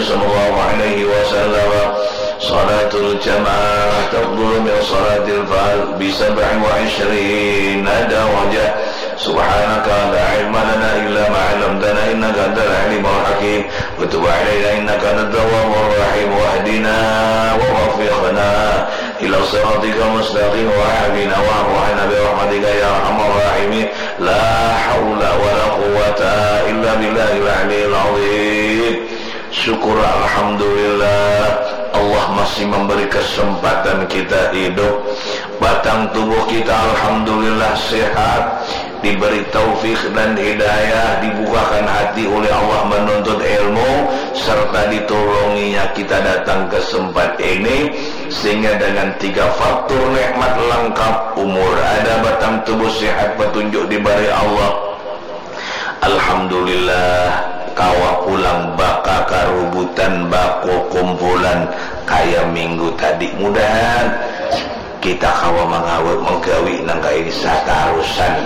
sallallahu alaihi wasallam salatul jamaah tafdhulu min salatil fard bi 27 darajah. Subhanaka la ilma lana illa ma 'allamtana innaka antal alimul hakim wa tub 'alaina innaka antat tawwabur rahim wahdina wa waffiqna ila siratikal mustaqim wa ahdina wa arhamna bi rahmatika ya arhamar rahimin. La haula wa la quwwata illa billahil aliyyil azim. Syukur alhamdulillah Allah masih memberi kesempatan kita hidup, batang tubuh kita alhamdulillah sehat, diberi taufik dan hidayah, dibukakan hati oleh Allah menuntut ilmu, serta ditolonginya kita datang ke tempat ini, sehingga dengan 3 faktor nikmat lengkap, umur ada, batang tubuh sehat, petunjuk diberi Allah. Alhamdulillah kawa pulang baka karubutan bako kumpulan kaya minggu tadi. Mudahan kita kawa menggawi nang kaya satarusan.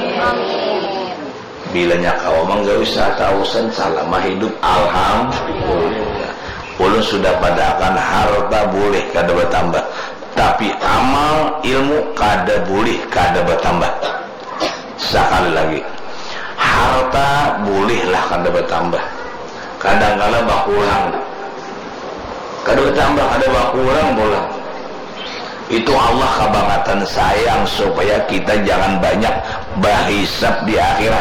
Bilanya kawa menggawi satarusan selama hidup alhamdulillah. Ulun sudah padakan harta boleh kada bertambah, tapi amal ilmu kada boleh kada bertambah. Sekali lagi, harta bolehlah kada bertambah, kadang-kadang berkurang, kada bertambah kada berkurang bola. Itu Allah kabangatan sayang supaya kita jangan banyak bahisab di akhirat.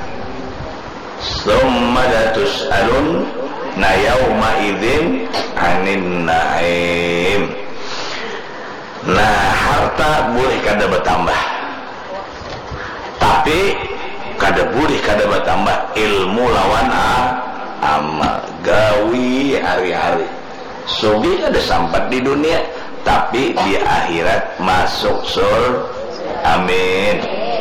Summa latus'alun na yauma idzin 'anin na'im. Nah, harta boleh kada bertambah, tapi kada boleh kada bertambah ilmu lawan amal gawi hari-hari. Sogi kada sampat di dunia, tapi di akhirat masuk surga. Amin.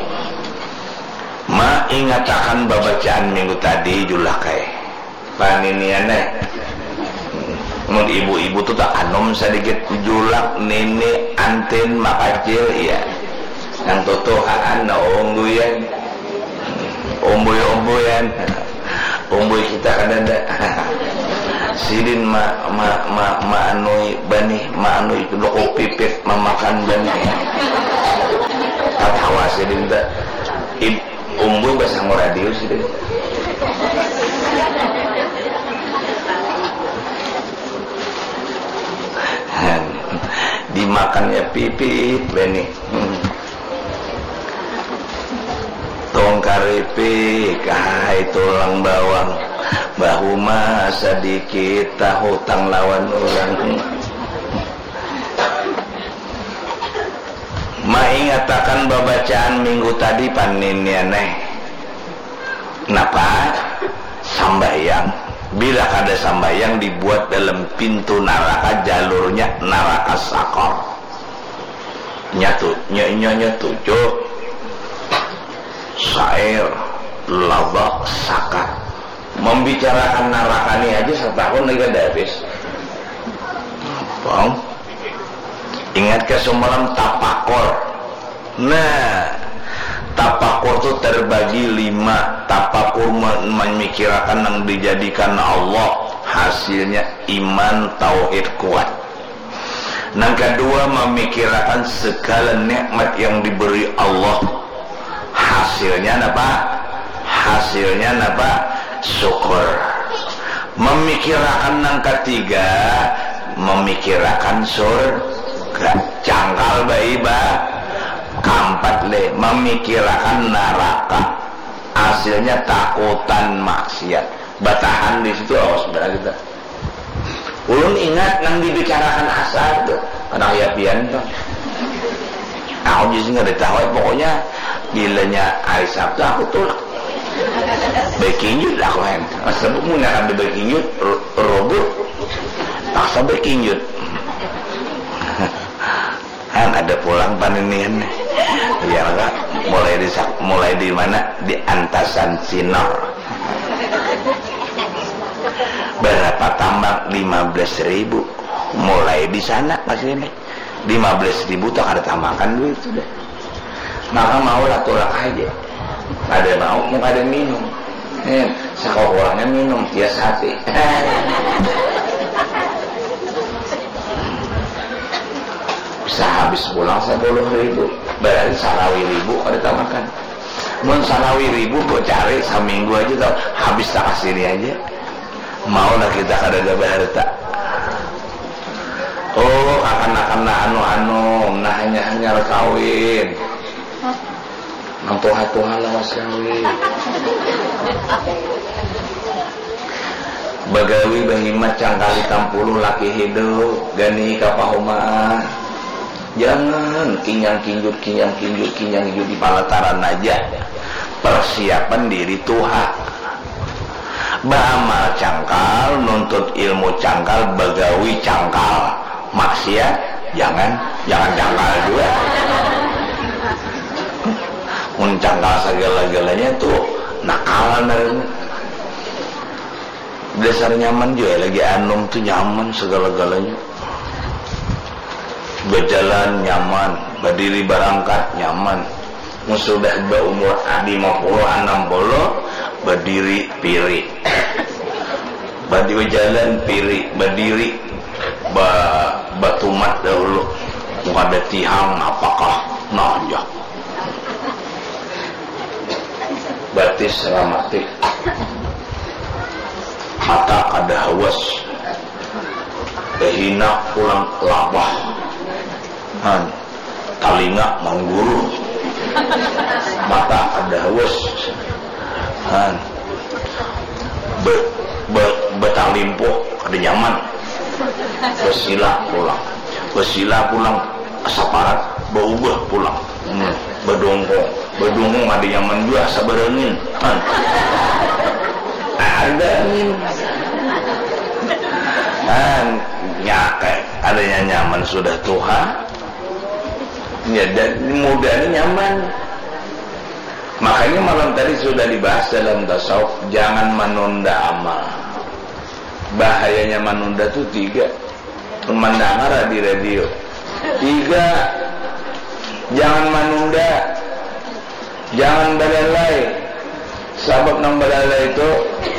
Ma ingatakan babacaan minggu tadi julah kai paniniane. Mun ibu-ibu tuh tak anom sedikit julak nenek anten makacil ya. Yang totohaan na ongguyan. Omboy-omboyan. Omboy kita kan ada. Sidin ma anoi bani, ma anoi loko pipit memakan bani. Katawa sidin da. Omboy bahasa radio sidin. Dimakannya pipit bani. Tongkaripi kahai tulang bawang, bahu masa sedikit hutang lawan orang. Maingatakan babacaan minggu tadi paninianeh. Kenapa? Sambayang. Bila kada sambayang dibuat dalam pintu neraka, jalurnya neraka sakor. Nyatu, tujuh. Syair labak sakat. Membicarakan neraka ini aja setahun lagi ada habis. Bang, ingat ke semalam tapakor. Nah, tapakor itu terbagi 5. Tapakur memikirkan yang dijadikan Allah, hasilnya iman tauhid kuat. Yang kedua, memikirkan segala nikmat yang diberi Allah, hasilnya apa? Hasilnya apa? Syukur. Memikirkan yang ketiga, memikirkan surga. Cangkal baiba. Keempat le, memikirkan neraka, hasilnya takutan maksiat. Batahan di situ awas benar kita. Ulun ingat nang dibicarakan asar tuh, karena ayat pian tuh. Aku jadi nggak tahu, pokoknya bilanya hari Sabtu aku tolak. Breaking news lah kan. Sebab menggunakan breaking news robot, paksa breaking news. Kan ada pulang paninian. Ya enggak, mulai di mana? Di Antasan Sinor. Berapa tambang? 15.000. Mulai di sana masih ini. 15.000 tak ada tambahan duit sudah. Maka mau lah tolak aja. Ada mau ada minum. Sakokorangan minum tias hati. Bisa habis pulang 10.000, berarti salawi 1.000 ada tamakan. Mun salawi 1.000 gue cari seminggu aja tau, habis tak kasih ini aja. Mau lah kita kada gabah harta. Oh, akan anu nah hanya kawin. Nampuha-tuha lawas kawin. Bagawi bahimat cangkali 60 laki hidup gani kapahumaan. Jangan kinyang-kinjut di palataran aja. Persiapan diri Tuhan. Beramal cangkal, nuntut ilmu cangkal, bagawi cangkal. Maksiat jangan cangkal juga. Mun cangkal segala-galanya tuh nakalan dari dasar nyaman juga lagi anum tuh nyaman segala-galanya. Berjalan nyaman, berdiri berangkat nyaman. Sudah berumur 50 60 berdiri piri. Berjalan piri, berdiri batu mat dahulu. Muka ada tihang apakah nanya. Batis ramatik. Mata ada hawas. Behina pulang labah. Talinga mengguru, mata ada hawas, betalimpo ada nyaman, besila pulang, asaparat berubah pulang, bedongkong ada nyaman juga sabarengin, ada angin, adanya nyaman sudah Tuhan. Ya, dan mudanya nyaman. Makanya malam tadi sudah dibahas dalam tasawuf, jangan menunda amal. Bahayanya menunda itu 3. Mendengar di radio 3. Jangan menunda, jangan belalai. Sebab nang belalai itu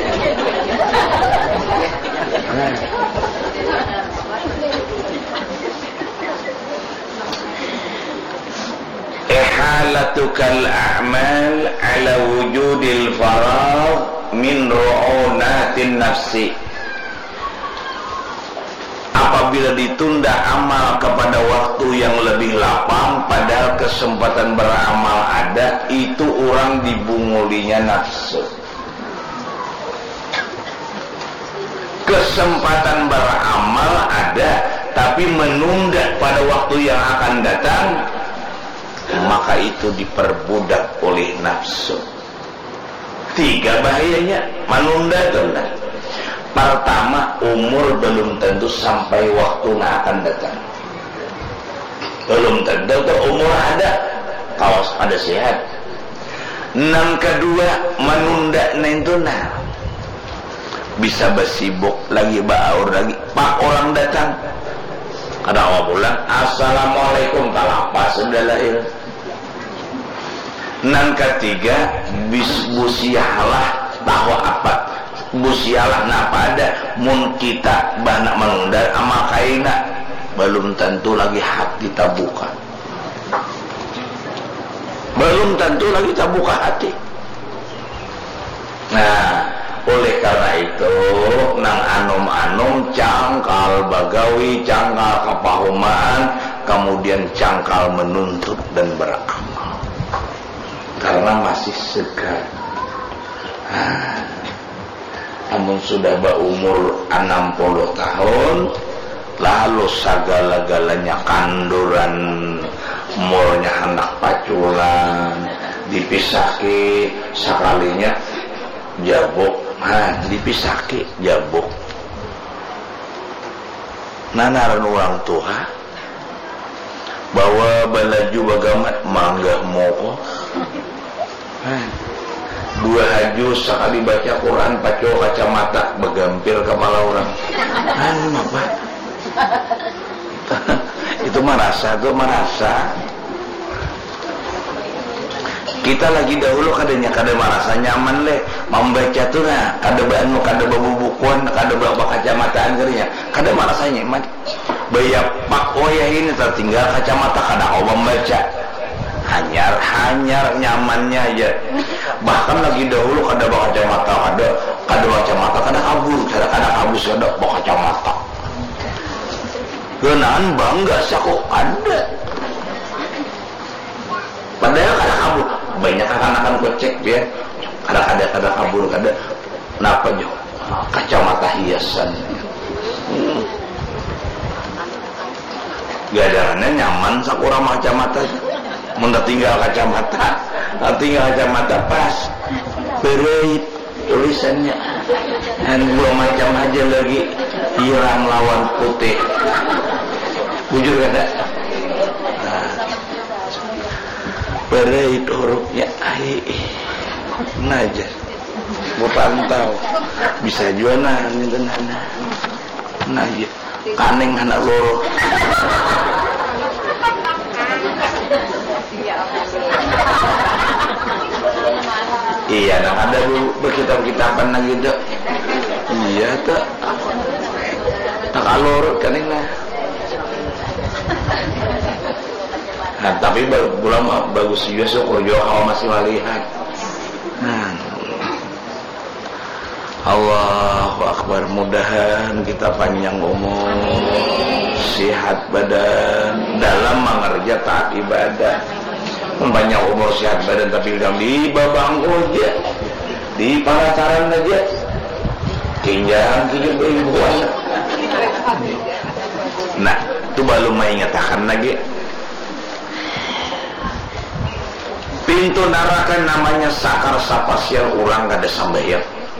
ihalatukal a'mal ala wujudil faragh min ru'unatin nafsi. Apabila ditunda amal kepada waktu yang lebih lapang, padahal kesempatan beramal ada, itu orang dibungulinya nafsu. Kesempatan beramal ada, tapi menunda pada waktu yang akan datang, maka itu diperbudak oleh nafsu. 3 bahayanya menunda-tunda. Pertama, umur belum tentu sampai waktu akan datang. Belum tentu umur ada, kalau ada sehat. Yang kedua, menunda nentuna. Bisa bersibuk lagi, baur lagi. Pak orang datang, ada awal pulang, assalamualaikum, kalapa sudah lahir. Yang ketiga, busialah tahu apa, busialah napa ada, mun kita banyak menunda amal kaina, belum tentu lagi hati terbuka. Belum tentu lagi terbuka hati. Nah, oleh karena itu, nang anum-anum cangkal bagawi, cangkal kepahumaan, kemudian cangkal menuntut dan beramal. Karena masih segar. Namun sudah berumur 60 tahun, lalu segala-galanya kanduran, umurnya anak paculan, dipisahki sekalinya jabuk, dipisahki jabuk. Nanaran orang tua bawa balaju bagamat manggah moko. 2 haju sekali baca Quran paco kacamata begampil kepala orang. Apa? Itu merasa. Kita lagi dahulu kadang merasa nyaman leh. membaca tuh nah kadebaan mau kadeba bubukuan kadeba kacamataan gerinya kada marasanya mah baya pak wayah ini tertinggal kacamata kada kau membaca hanyar nyamannya aja bahkan lagi dahulu kada bawa kacamata kada kacamata kada kabur kada bawa kacamata genaan bangga saku ada padahal kada kabur banyak akan kocek dia kada kabur kada napa jo kacamata hiasan gadarannya nyaman sakurang kacamata munda tinggal kacamata pas berait tulisannya dan dua macam aja lagi hilang lawan putih bujur kada berait hurufnya naja gua pantau bisa juga naja kaneng anak loro iya nah ada berkitab-kitaban lagi dok iya tak kalor kaneng nah tapi ulama bagus juga sokojo awal masih melihat Allahu Akbar mudahan kita panjang umur sehat badan dalam mengerja taat ibadah panjang umur sehat badan tapi udah di babang aja di paracaran aja kinjang ribuan nah itu baru mengatakan lagi pintu neraka namanya sakar sapasial urang kada sambayang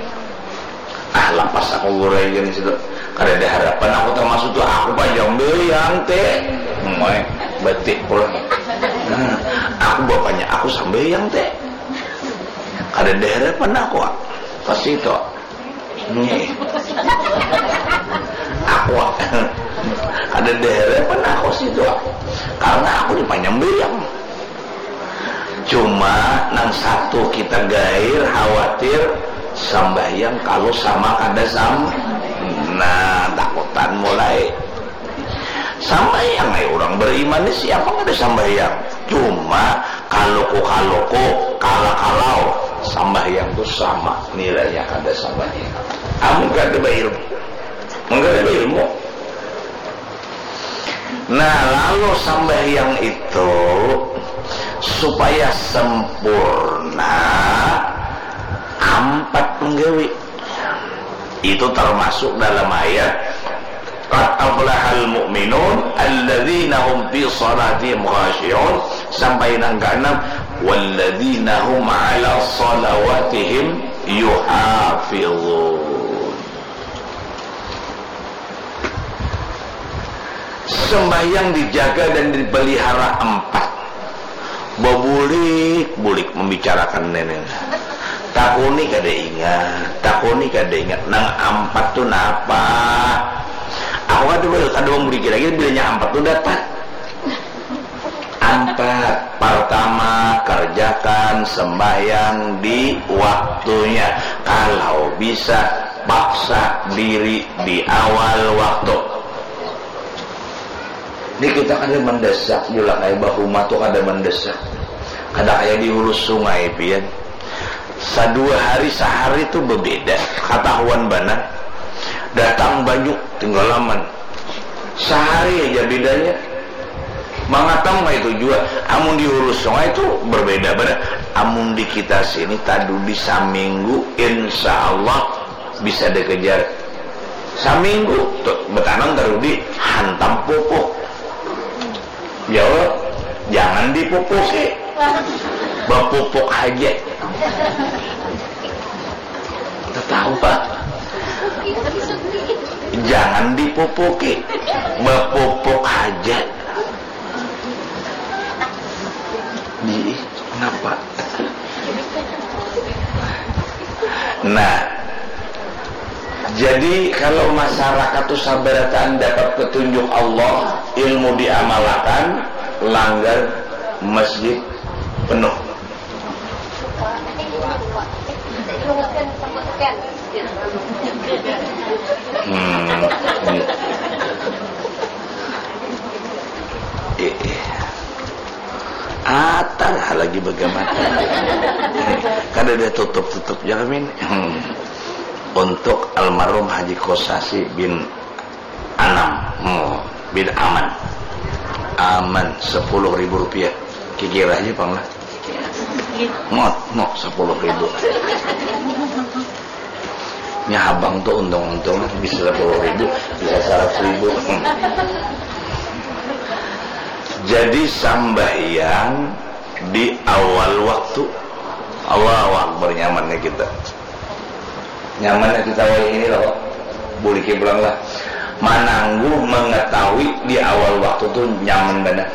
lapas aku goreng gini situ kada ada harapan aku termasuk tuh aku panjang beyang teh batik pulang aku bapaknya aku sambayang teh kada ada harapan aku pasti itu aku ada ada harapan aku situ karena aku dipanjang beyang cuma nang satu kita gair khawatir sambayang kalau sama kada sama nah takutan mulai sambayang orang beriman ini siapa kada sambayang cuma kalau kalau sambayang itu sama nilainya kada sambayang amun kada ilmu nah lalu sambayang itu supaya sempurna 4 penggawi itu termasuk dalam ayat qad aflahal mu'minun alladzina hum fi salatihim khashi'un sampai nang ke-6 walladzina hum 'ala salawatihim yuhafizun sembahyang dijaga dan dipelihara 4 bulik membicarakan nenek takuni kada ingat nang 4 tuh napa aku ada memberi kira-kira bilanya 4 tuh dapat 4 pertama kerjakan sembahyang di waktunya kalau bisa paksa diri di awal waktu ini kita kada mendesak juga kayak bahuma tuh kada mendesak kada kayak di hulu sungai pian sadua hari sehari itu berbeda ketahuan bana datang banyak tinggalaman sehari aja bedanya mangatang itu juga amun di hulu sungai itu berbeda bana amun di kita sini tadu bisa minggu insya Allah bisa dikejar saminggu betanang terudi hantam pupuk jawab jangan dipupuki bapupuk aja tahu pak jangan dipupuki bapupuk aja kenapa nah jadi kalau masyarakat itu sabarataan dapat petunjuk Allah ilmu diamalkan langgar masjid penuh Atar lagi bagaimana? Kan ada tutup jamin untuk almarhum Haji Kosasi bin Anam bin Aman 10.000 rupiah. Kira aja Bang lah. Mau 10.000. Nya abang tuh untung-untung bisa 10.000, bisa 100.000. Jadi sambahyang di awal waktu. Allahu Akbar, nyamannya kita. Nyamannya kita wali ini loh. Boleh bilang lah. Mananggu mengetahui di awal waktu tuh nyaman banget.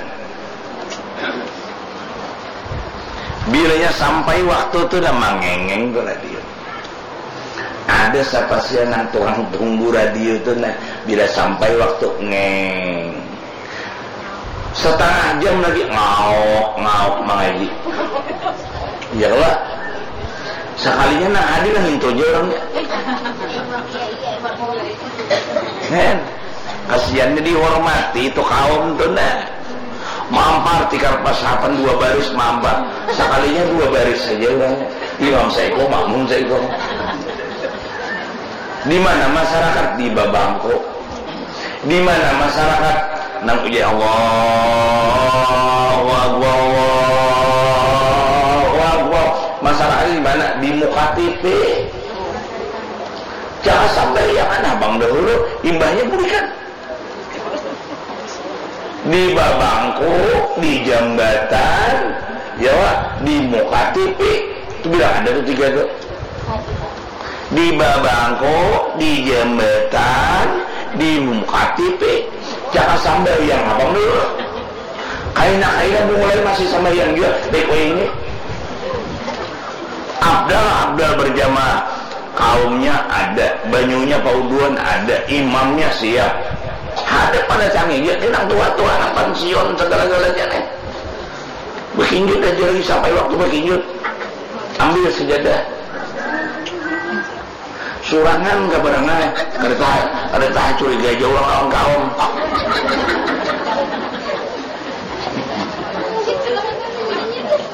Bilanya sampai waktu tuh udah mangengeng tuh radio. Ada siapa sih yang tukang tunggu radio tuh nah, bila sampai waktu ngeng. Setengah jam lagi ngauk mengaji. Ya Allah. Sekalinya nak hadir lah itu aja orangnya. Kan? Kasiannya dihormati itu kaum tuh nah. Mampar tikar pasapan 2 baris mampar. Sekalinya 2 baris saja orangnya. Imam Saiko, makmum Saiko. Di mana masyarakat di Babangko? Di mana masyarakat nang uji Allahu Akbar, Allahu Akbar. Masyarakat di mana? Di muka TV. Jangan sampai yang mana bang dahulu imbahnya berikan. Di Babangko, di jambatan, ya Pak, di muka TV. Itu bilang ada tuh 3 tuh. Di Babangko, di jambatan, di muka TV. Jangan sampai yang abang dulu. Kaina mulai masih sama yang dia beko ini. Abdal berjamaah, kaumnya ada, banyunya pauduan ada, imamnya siap. Ada pada canggih dia tenang tua-tua anak pensiun segala-galanya nih. Berkinjut aja lagi sampai waktu berkinjut. Ambil sejadah. Surangan ke barengan ada tahan curiga jauh orang kaum